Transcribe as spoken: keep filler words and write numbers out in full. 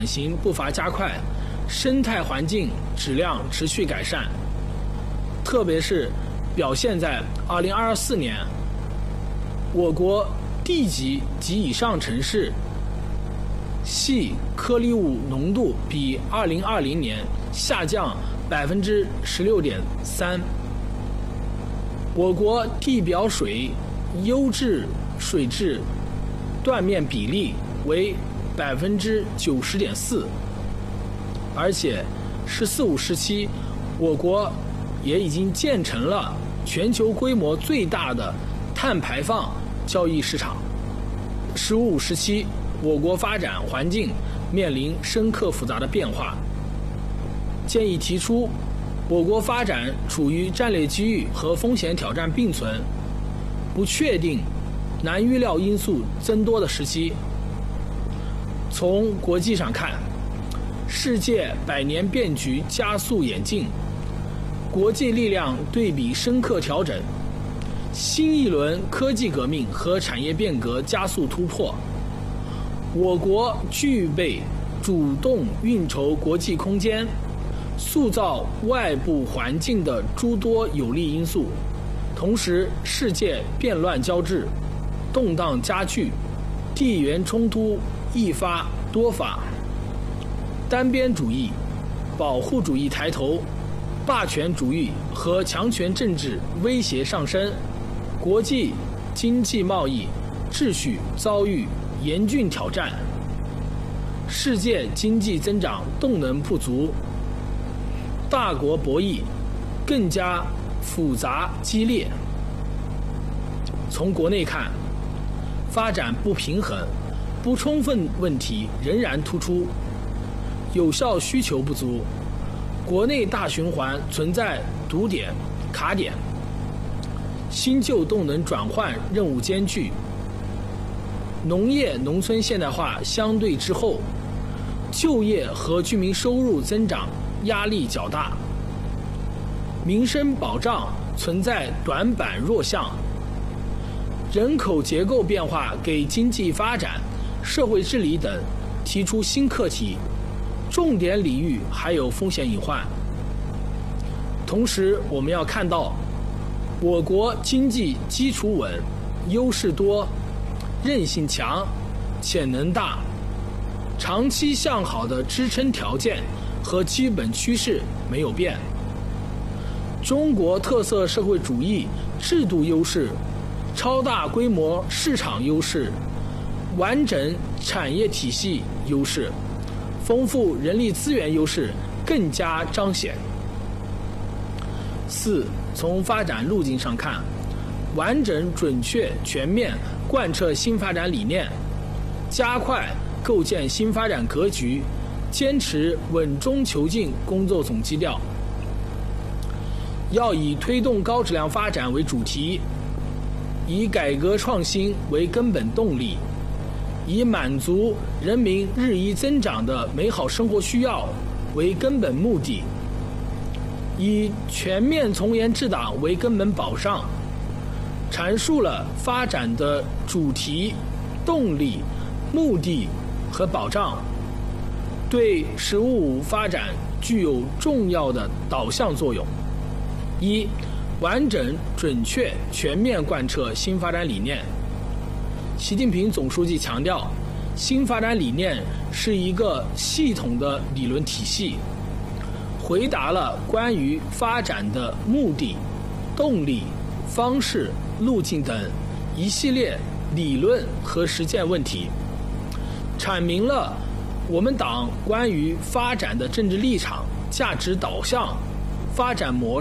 型步伐加快，生态环境质量持续改善，特别是表现在二零二四年，我国地级及以上城市细颗粒物浓度比二零二零年下降百分之十六点三。我国地表水优质水质断面比例为百分之九十点四，而且“十四五”时期，我国也已经建成了全球规模最大的碳排放交易市场。“十五五”时期，我国发展环境面临深刻复杂的变化。建议提出，我国发展处于战略机遇和风险挑战并存、不确定、难预料因素增多的时期。从国际上看，世界百年变局加速演进，国际力量对比深刻调整，新一轮科技革命和产业变革加速突破。我国具备主动运筹国际空间、塑造外部环境的诸多有利因素，同时世界变乱交织，动荡加剧，地缘冲突一发多发，单边主义、保护主义抬头，霸权主义和强权政治威胁上升，国际经济贸易秩序遭遇严峻挑战，世界经济增长动能不足，大国博弈更加复杂激烈。从国内看，发展不平衡、不充分问题仍然突出，有效需求不足，国内大循环存在堵点、卡点，新旧动能转换任务艰巨，农业农村现代化相对滞后，就业和居民收入增长压力较大，民生保障存在短板弱项，人口结构变化给经济发展、社会治理等提出新课题，重点领域还有风险隐患。同时，我们要看到，我国经济基础稳、优势多、韧性强、潜能大，长期向好的支撑条件和基本趋势没有变。中国特色社会主义制度优势、超大规模市场优势、完整产业体系优势、丰富人力资源优势更加彰显。四、从发展路径上看，完整、准确、全面贯彻新发展理念，加快构建新发展格局，坚持稳中求进工作总基调。要以推动高质量发展为主题，以改革创新为根本动力，以满足人民日益增长的美好生活需要为根本目的，以全面从严治党为根本保障，阐述了发展的主题、动力、目的和保障，对“十五五”发展具有重要的导向作用。一、完整、准确、全面贯彻新发展理念。习近平总书记强调，新发展理念是一个系统的理论体系，回答了关于发展的目的、动力、方式、路径等一系列理论和实践问题，阐明了我们党关于发展的政治立场、价值导向、发展模式